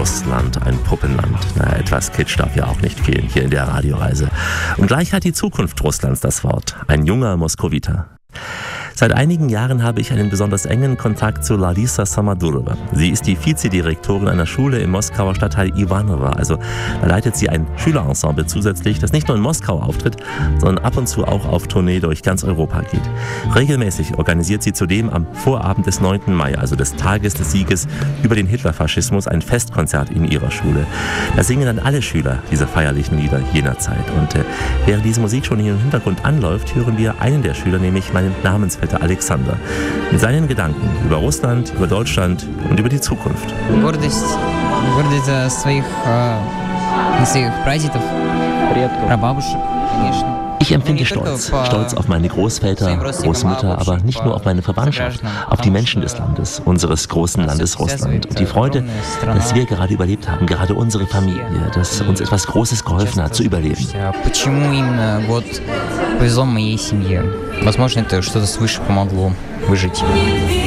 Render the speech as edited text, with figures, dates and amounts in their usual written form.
Russland, ein Puppenland. Na, etwas Kitsch darf ja auch nicht fehlen hier in der Radioreise. Und gleich hat die Zukunft Russlands das Wort. Ein junger Moskowiter. Seit einigen Jahren habe ich einen besonders engen Kontakt zu Larisa Samadurova. Sie ist die Vizedirektorin einer Schule im Moskauer Stadtteil Ivanovo. Also da leitet sie ein Schülerensemble zusätzlich, das nicht nur in Moskau auftritt, sondern ab und zu auch auf Tournee durch ganz Europa geht. Regelmäßig organisiert sie zudem am Vorabend des 9. Mai, also des Tages des Sieges über den Hitlerfaschismus, ein Festkonzert in ihrer Schule. Da singen dann alle Schüler diese feierlichen Lieder jener Zeit. Und während diese Musik schon hier im Hintergrund anläuft, hören wir einen der Schüler, nämlich meinen Namensvetter Alexander, mit seinen Gedanken über Russland, über Deutschland und über die Zukunft. Гордость своих прадедов, прабабушек, конечно. Ich empfinde Stolz auf meine Großväter, Großmütter, aber nicht nur auf meine Verwandtschaft, auf die Menschen des Landes, unseres großen Landes Russland. Und die Freude, dass wir gerade überlebt haben, gerade unsere Familie, dass uns etwas Großes geholfen hat zu überleben. Почему именно повезло моей семье? Возможно, это что-то свыше помогло выжить.